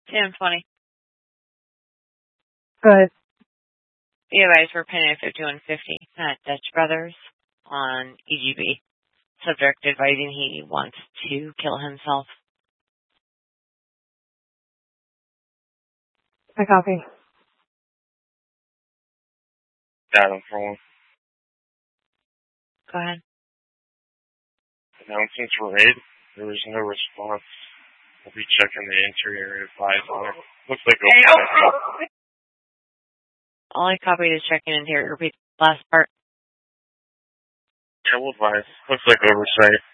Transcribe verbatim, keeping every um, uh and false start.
ten twenty. Good. The advice we're paying at fifty-one fifty at Dutch Brothers on E G B. Subject advising he wants to kill himself. I copy. Got him for one. Go ahead. Announcements were made. There was no response. I'll be checking the interior advice on it. Looks like oversight. All I copied is checking interior. Repeat the last part. Yeah, we'll advise. Looks like oversight.